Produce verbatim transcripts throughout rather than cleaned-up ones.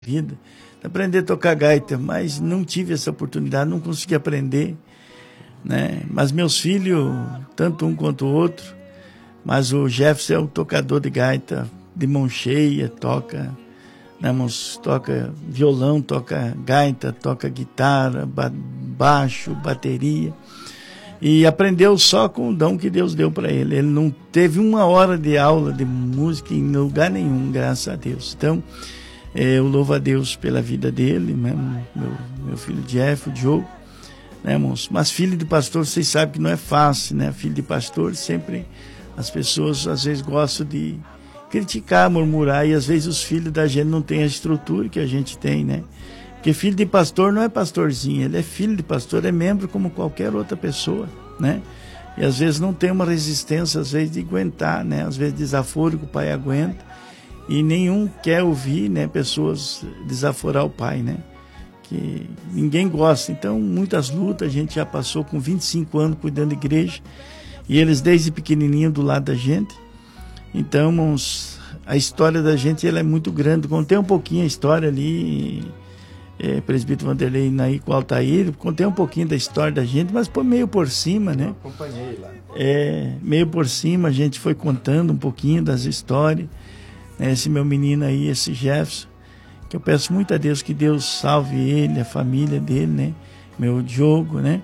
vida, aprender a tocar gaita, mas não tive essa oportunidade, não consegui aprender, né? Mas meus filhos, tanto um quanto o outro, mas o Jefferson é um tocador de gaita de mão cheia, toca, né, toca violão, toca gaita, toca guitarra, ba baixo, bateria, e aprendeu só com o dom que Deus deu para ele. Ele não teve uma hora de aula de música em lugar nenhum, graças a Deus. Então, eu louvo a Deus pela vida dele, né? meu, meu filho Jeff, o Diogo, né, irmãos? Mas filho de pastor, vocês sabem que não é fácil, né? Filho de pastor, sempre as pessoas às vezes gostam de criticar, murmurar, e às vezes os filhos da gente não têm a estrutura que a gente tem, né? Porque filho de pastor não é pastorzinho, ele é filho de pastor, é membro como qualquer outra pessoa, né? E às vezes não tem uma resistência, às vezes de aguentar, né? Às vezes desaforo que o pai aguenta, e nenhum quer ouvir, né, pessoas desaforar o pai, né? Que ninguém gosta. Então, muitas lutas, a gente já passou com vinte e cinco anos cuidando da igreja, e eles desde pequenininho do lado da gente. Então, irmãos, a história da gente ela é muito grande. Contei um pouquinho a história ali, é, presbítero Vanderlei Naí com o Altair, contei um pouquinho da história da gente, mas foi meio por cima, né? Eu acompanhei lá. É, meio por cima, a gente foi contando um pouquinho das histórias. Esse meu menino aí, esse Jefferson, que eu peço muito a Deus que Deus salve ele, a família dele, né? Meu Diogo, né?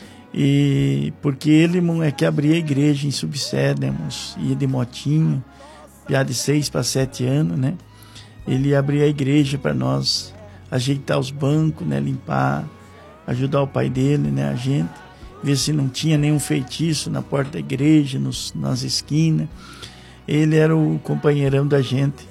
E porque ele, irmão, é que abria a igreja em Subsede, né, irmãos? Ia de motinho, já de seis para sete anos, né? Ele abria a igreja para nós ajeitar os bancos, né? Limpar, ajudar o pai dele, né? A gente, ver se não tinha nenhum feitiço na porta da igreja, nos, nas esquinas. Ele era o companheirão da gente.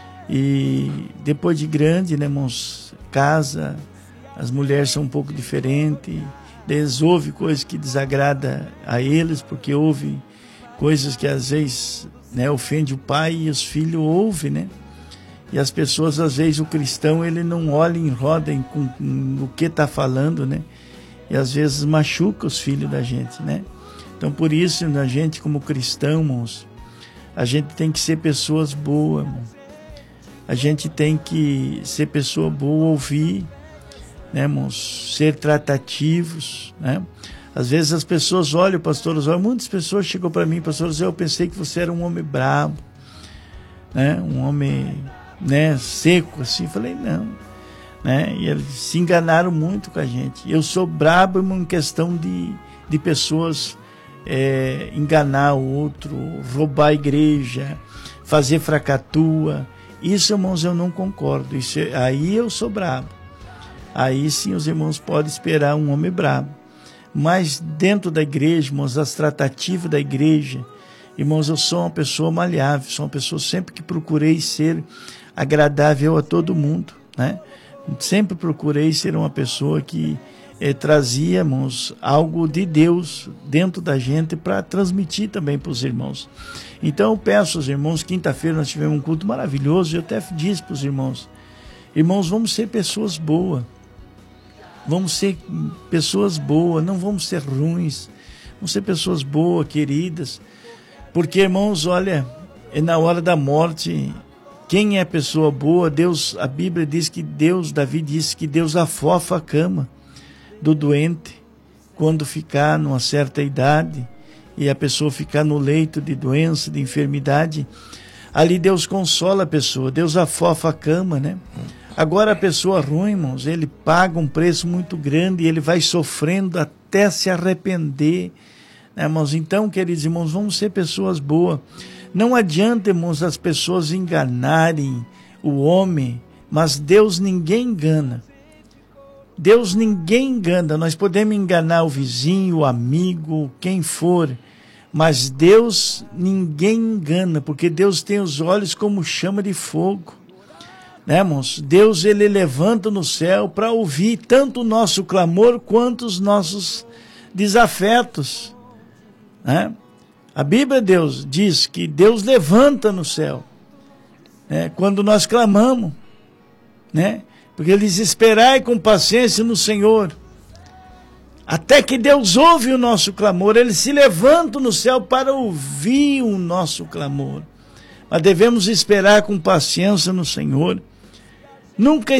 E depois de grande, né, irmãos, casa, as mulheres são um pouco diferentes, eles ouvem coisas que desagradam a eles, porque ouvem coisas que às vezes, né, ofende o pai, e os filhos ouvem, né? E as pessoas, às vezes, o cristão, ele não olha em roda em, com, com o que está falando, né? E às vezes machuca os filhos da gente, né? Então, por isso, a gente como cristão, irmãos, a gente tem que ser pessoas boas, irmão. A gente tem que ser pessoa boa, ouvir, né, irmãos? Ser tratativos, né? Às vezes as pessoas olham, pastor Osório, muitas pessoas chegam para mim, pastor Osório, eu pensei que você era um homem bravo, né? Um homem, né, seco, assim. Falei, não, né? E eles se enganaram muito com a gente. Eu sou brabo, irmão, em questão de, de pessoas é, enganar o outro, roubar a igreja, fazer fracatua. Isso, irmãos, eu não concordo. Isso, aí eu sou brabo. Aí sim os irmãos podem esperar um homem brabo. Mas dentro da igreja, irmãos, as tratativas da igreja, irmãos, eu sou uma pessoa maleável, sou uma pessoa sempre que procurei ser agradável a todo mundo, né? Sempre procurei ser uma pessoa que eh, trazia, irmãos, algo de Deus dentro da gente para transmitir também para os irmãos. Então eu peço aos irmãos, quinta-feira nós tivemos um culto maravilhoso, eu até disse para os irmãos, irmãos, vamos ser pessoas boas, vamos ser pessoas boas, não vamos ser ruins, vamos ser pessoas boas, queridas, porque, irmãos, olha, é na hora da morte, quem é pessoa boa, Deus, a Bíblia diz que Deus, Davi disse que Deus afofa a cama do doente, quando ficar numa certa idade, e a pessoa ficar no leito de doença, de enfermidade, ali Deus consola a pessoa, Deus afofa a cama, né? Agora a pessoa ruim, irmãos, ele paga um preço muito grande e ele vai sofrendo até se arrepender, né, irmãos? Então, queridos irmãos, vamos ser pessoas boas. Não adianta, irmãos, as pessoas enganarem o homem, mas Deus ninguém engana. Deus ninguém engana. Nós podemos enganar o vizinho, o amigo, quem for, mas Deus ninguém engana, porque Deus tem os olhos como chama de fogo, né, irmãos? Deus, ele levanta no céu para ouvir tanto o nosso clamor quanto os nossos desafetos, né? A Bíblia, Deus diz que Deus levanta no céu, né, quando nós clamamos, né? Porque ele diz, esperai com paciência no Senhor, até que Deus ouve o nosso clamor. Ele se levanta no céu para ouvir o nosso clamor. Mas devemos esperar com paciência no Senhor. Nunca